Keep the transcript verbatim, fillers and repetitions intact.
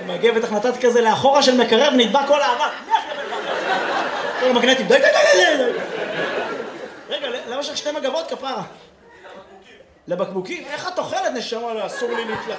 מגיע בטח נתת כזה לאחורה של מקרב, נדבק כל האבק. כל המגנטים, די, די, די, די, די. רגע, למה יש לך שתי מגבות כפרה? לבקבוקים. לבקבוקים? איך את אוכלת נשמה? לא, אסור לי להתלח.